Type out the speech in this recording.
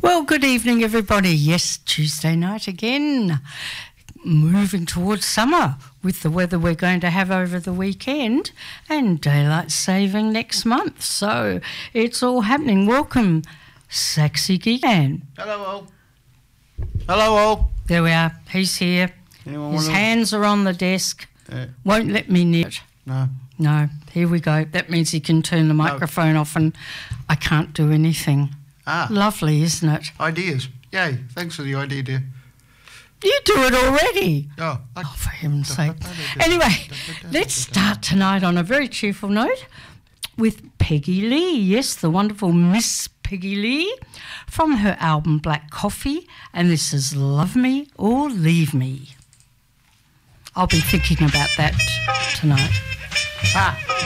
Well, good evening, everybody. Yes, Tuesday night again. Moving towards summer with the weather we're going to have over the weekend and daylight saving next month. So it's all happening. Welcome, Saxy Gigan. Hello, all. Hello, all. There we are. He's here. His hands are on the desk. Won't let me near it. No, here we go. That means he can turn the microphone off and I can't do anything. Lovely, isn't it? Ideas. Yay. Thanks for the idea, dear. You do it already. Oh, for heaven's sake. Anyway, let's start tonight on a very cheerful note with Peggy Lee. Yes, the wonderful Miss Peggy Lee from her album Black Coffee. And this is Love Me or Leave Me. I'll be thinking about that tonight.